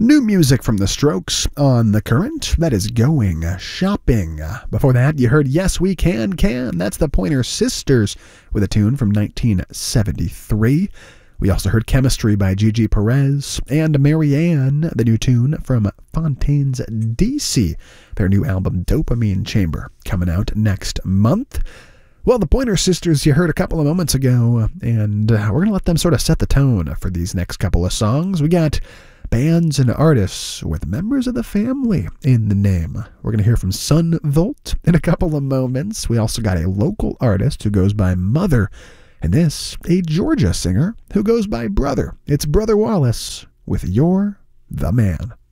New music from The Strokes on The Current, that is Going Shopping. Before that, you heard Yes We Can. That's the Pointer Sisters with a tune from 1973. We also heard Chemistry by Gigi Perez and Marianne, the new tune from Fontaines DC, their new album Dopamine Chamber, coming out next month. Well, the Pointer Sisters you heard a couple of moments ago, and we're going to let them sort of set the tone for these next couple of songs. We got bands and artists with members of the family in the name. We're going to hear from Son Volt in a couple of moments. We also got a local artist who goes by Mother, and this, a Georgia singer who goes by Brother. It's Brother Wallace with You're the Man.